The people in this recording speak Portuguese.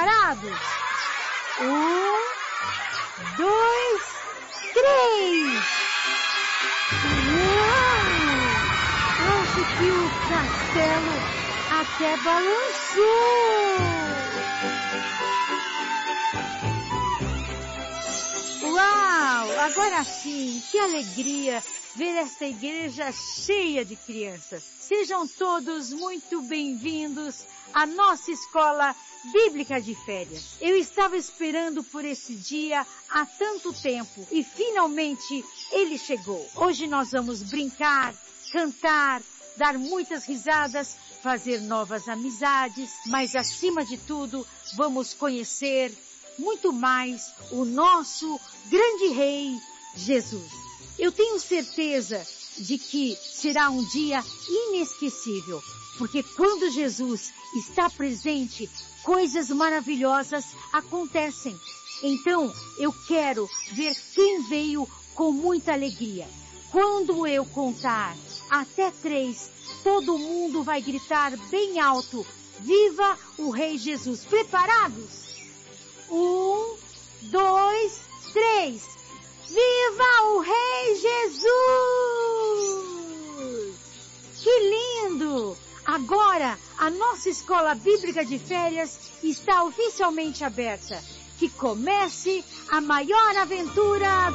Preparados? 1, 2, 3! Uau! Acho que o castelo até balançou! Uau! Agora sim, que alegria ver esta igreja cheia de crianças. Sejam todos muito bem-vindos à nossa escola bíblica de férias. Eu estava esperando por esse dia há tanto tempo e finalmente ele chegou. Hoje nós vamos brincar, cantar, dar muitas risadas, fazer novas amizades, mas acima de tudo vamos conhecer muito mais o nosso grande rei Jesus. Eu tenho certeza de que será um dia inesquecível, porque quando Jesus está presente, coisas maravilhosas acontecem. Então, eu quero ver quem veio com muita alegria. Quando eu contar até 3, todo mundo vai gritar bem alto, viva o Rei Jesus. Preparados? 1, 2, 3. Viva o Rei Jesus! Que lindo! Agora, a nossa escola bíblica de férias está oficialmente aberta. Que comece a maior aventura